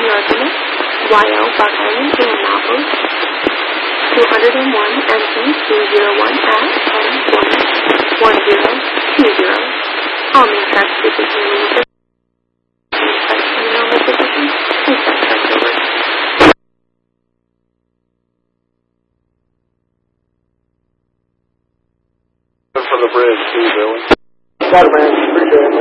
Northerness, YL Buck Island and Nauvoo, 201 NP201 at 1020. All main traffic is between normal position. Please stop traffic over. From the bridge, too, Billy. Got a man.